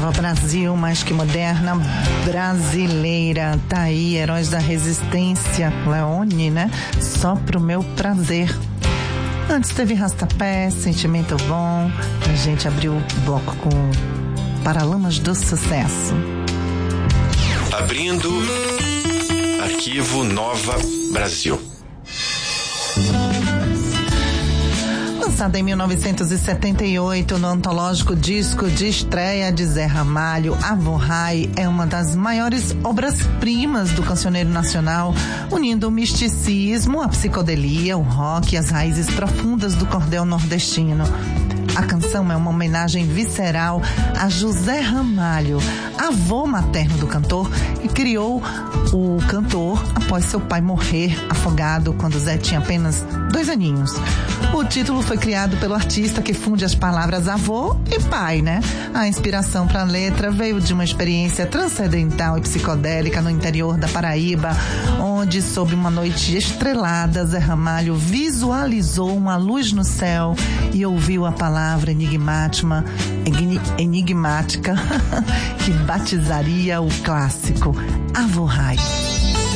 Nova Brasil, mais que moderna, brasileira. Tá aí, Heróis da Resistência, Leone, né? Só pro meu prazer. Antes teve Rastapé, Sentimento Bom. A gente abriu o bloco com Paralamas do Sucesso. Abrindo Arquivo Nova Brasil. Lançada em 1978 no antológico disco de estreia de Zé Ramalho, Avo-Rai é uma das maiores obras-primas do cancioneiro nacional, unindo o misticismo, a psicodelia, o rock e as raízes profundas do cordel nordestino. A canção é uma homenagem visceral a José Ramalho, avô materno do cantor, e criou o cantor após seu pai morrer afogado quando Zé tinha apenas 2 aninhos. O título foi criado pelo artista que funde as palavras avô e pai, né? A inspiração para a letra veio de uma experiência transcendental e psicodélica no interior da Paraíba, onde, sob uma noite estrelada, Zé Ramalho visualizou uma luz no céu e ouviu a palavra enigmática que batizaria o clássico Avo-Rai.